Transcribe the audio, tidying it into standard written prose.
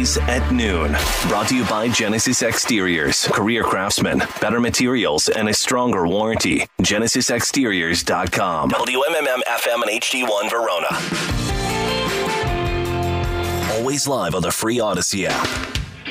Weekdays at noon. Brought to you by Genesis Exteriors. Career craftsmen, better materials, and a stronger warranty. GenesisExteriors.com. WMMM FM and HD1 Verona. Always live on the free Odyssey app.